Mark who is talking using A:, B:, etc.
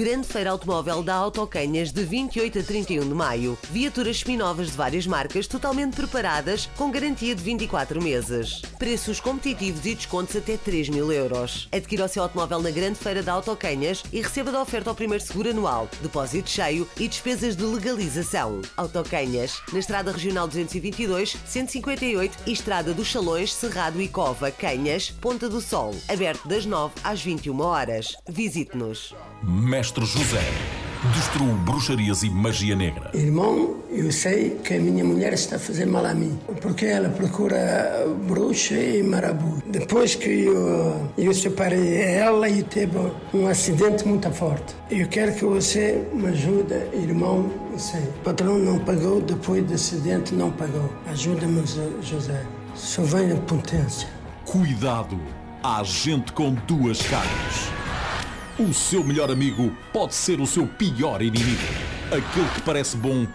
A: Grande Feira Automóvel da Autocanhas de 28 a 31 de maio. Viaturas seminovas de várias marcas totalmente preparadas com garantia de 24 meses. Preços competitivos e descontos até 3.000 euros. Adquira o seu automóvel na Grande Feira da Autocanhas e receba da oferta ao primeiro seguro anual, depósito cheio e despesas de legalização. Autocanhas, na Estrada Regional 222, 158 e Estrada dos Salões, Cerrado e Cova, Canhas, Ponta do Sol. Aberto das 9 às 21 horas. Visite-nos.
B: Mestre José destruiu bruxarias e magia negra.
C: Irmão, eu sei que a minha mulher está a fazer mal a mim, porque ela procura bruxa e marabu. Depois que eu separei ela e teve um acidente muito forte. Eu quero que você me ajude, irmão. Sei. O patrão não pagou, depois do acidente não pagou. Ajuda-me, José. Só vem a potência.
B: Cuidado, há gente com duas caras. O seu melhor amigo pode ser o seu pior inimigo. Aquele que parece bom